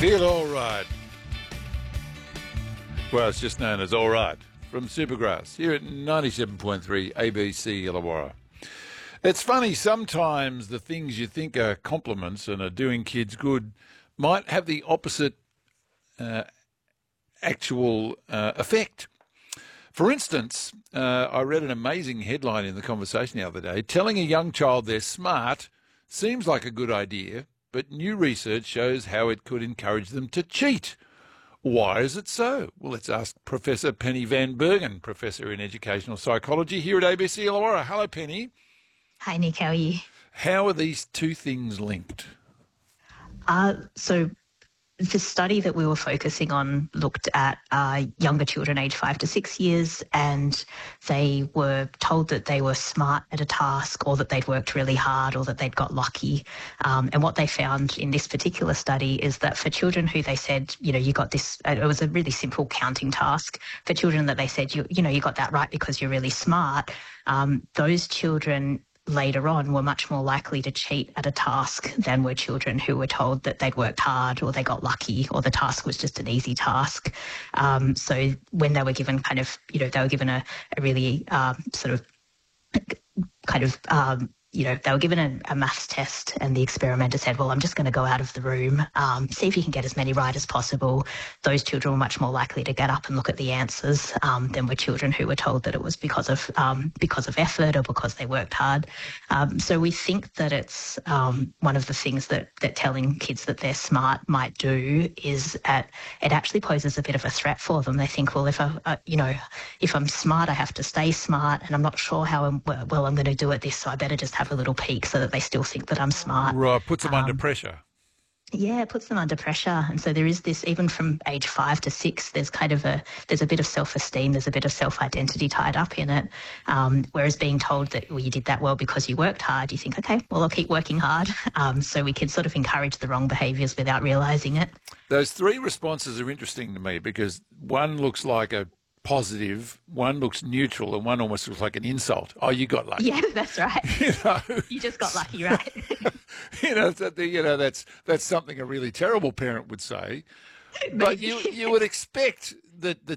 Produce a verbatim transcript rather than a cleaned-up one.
Feel all right. Well, it's just known as All Right from Supergrass here at ninety-seven point three A B C Illawarra. It's funny, sometimes the things you think are compliments and are doing kids good might have the opposite uh, actual uh, effect. For instance, uh, I read an amazing headline in The Conversation the other day. Telling a young child they're smart seems like a good idea, but new research shows how it could encourage them to cheat. Why is it so? Well, let's ask Professor Penny Van Bergen, Professor in Educational Psychology here at A B C Illawarra. Hello, Penny. Hi, Nick. How are you? How are these two things linked? Uh, so the study that we were focusing on looked at uh, younger children aged five to six years, and they were told that they were smart at a task or that they'd worked really hard or that they'd got lucky. Um, and what they found in this particular study is that for children who they said, you know, you got this, it was a really simple counting task. For children that they said, you, you know, you got that right because you're really smart, um, those children later on were much more likely to cheat at a task than were children who were told that they'd worked hard or they got lucky or the task was just an easy task. Um, so when they were given kind of, you know, they were given a, a really um, sort of kind of, um, you know, they were given a, a maths test and the experimenter said, well, I'm just going to go out of the room, um, see if you can get as many right as possible. Those children were much more likely to get up and look at the answers um, than were children who were told that it was because of um, because of effort or because they worked hard. Um, so we think that it's um, one of the things that, that telling kids that they're smart might do is at, it actually poses a bit of a threat for them. They think, well, if I, uh, you know, if I'm smart, I have to stay smart and I'm not sure how I'm, well I'm going to do at this, so I better just have a little peek so that they still think that I'm smart. Right, puts them um, under pressure. Yeah, it puts them under pressure. And so there is this, even from age five to six, there's kind of a, there's a bit of self-esteem, there's a bit of self-identity tied up in it. Um, whereas being told that, well, you did that well because you worked hard, you think, okay, well, I'll keep working hard. Um, so we can sort of encourage the wrong behaviours without realising it. Those three responses are interesting to me because one looks like a positive, one looks neutral, and one almost looks like an insult. Oh, you got lucky. Yeah, that's right. You know, you just got lucky, right? you know, that the, you know that's that's something a really terrible parent would say. But you you would expect that the